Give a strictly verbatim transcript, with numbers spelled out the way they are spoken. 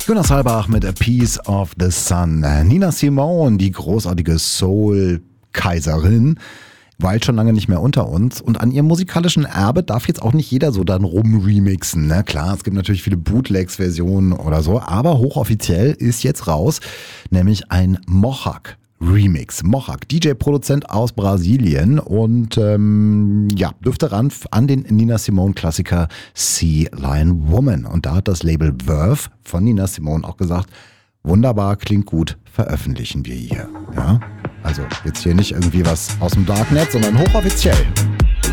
Jonas Halbach mit A Piece of the Sun. Nina Simone, die großartige Soul-Kaiserin, weilt schon lange nicht mehr unter uns. Und an ihrem musikalischen Erbe darf jetzt auch nicht jeder so dann rumremixen. Ne? Klar, es gibt natürlich viele Bootlegs-Versionen oder so, aber hochoffiziell ist jetzt raus, nämlich ein Mohawk Remix. Mohawk, D J-Produzent aus Brasilien und ähm, ja, dürfte ran an den Nina Simone-Klassiker Sea Lion Woman. Und da hat das Label Verve von Nina Simone auch gesagt, wunderbar, klingt gut, veröffentlichen wir hier. Ja? Also jetzt hier nicht irgendwie was aus dem Darknet, sondern hochoffiziell.